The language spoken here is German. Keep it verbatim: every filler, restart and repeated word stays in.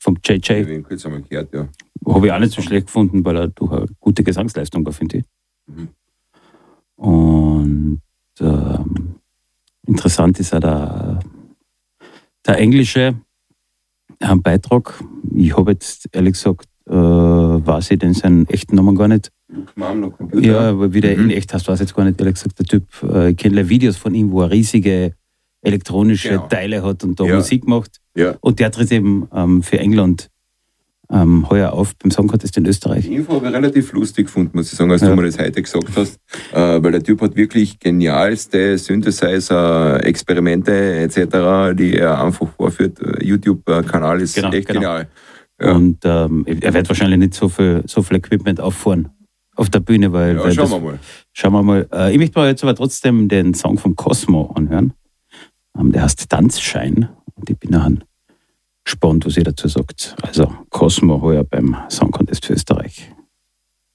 vom J J. Ich habe ihn kurz einmal gehört, ja. Habe ich auch nicht so schlecht gefunden, weil er durch eine gute Gesangsleistung war, finde ich. Mhm. Und ähm, interessant ist auch der, der englische äh, Beitrag. Ich habe jetzt ehrlich gesagt, äh, weiß ich den seinen echten Namen gar nicht. Ja, aber wie der Mhm. in echt heißt, weiß ich jetzt gar nicht, ehrlich gesagt, der Typ. Äh, ich kenne Videos von ihm, wo er riesige elektronische Genau. Teile hat und da Ja. Musik macht. Ja. Und der tritt eben ähm, für England ähm, heuer auf beim Song Contest in Österreich. Die Info habe ich relativ lustig gefunden, muss ich sagen, als Ja. du mir das heute gesagt hast. Äh, weil der Typ hat wirklich genialste Synthesizer, Experimente et cetera, die er einfach vorführt. YouTube-Kanal ist Genau, echt genau. genial. Ja. Und ähm, er wird wahrscheinlich nicht so viel, so viel Equipment auffahren auf der Bühne, weil. Ja, weil schauen das, wir mal. Schauen wir mal. Äh, ich möchte mal jetzt aber trotzdem den Song vom Cosmo anhören. Ähm, der heißt Tanzschein. Und ich bin auch gespannt, was ihr dazu sagt. Also Cosmo heuer beim Song Contest für Österreich.